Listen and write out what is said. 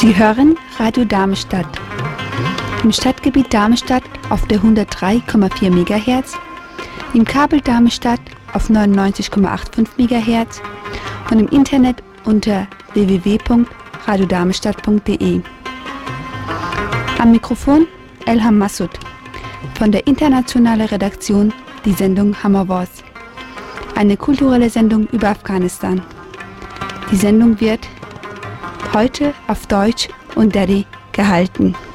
Sie hören Radio Darmstadt. Im Stadtgebiet Darmstadt auf der 103,4 MHz, im Kabel Darmstadt auf 99,85 MHz und im Internet unter www.radiodarmstadt.de. Am Mikrofon Elham Massoud, von der internationalen Redaktion die Sendung Hammerwars, eine kulturelle Sendung über Afghanistan. Die Sendung wird heute auf Deutsch und Dari gehalten.